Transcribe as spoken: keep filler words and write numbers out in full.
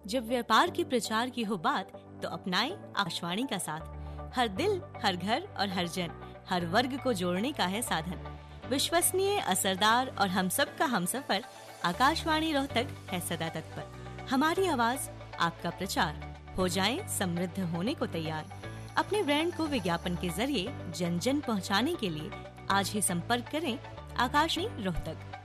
जब व्यापार के प्रचार की हो बात तो अपनाएं आकाशवाणी का साथ। हर दिल, हर घर और हर जन, हर वर्ग को जोड़ने का है साधन। विश्वसनीय, असरदार और हम सब का हमसफर, आकाशवाणी रोहतक है सदा तत्पर। हमारी आवाज, आपका प्रचार, हो जाएं समृद्ध होने को तैयार। अपने ब्रांड को विज्ञापन के जरिए जन जन पहुंचाने के लिए आज ही संपर्क करें आकाशवाणी रोहतक।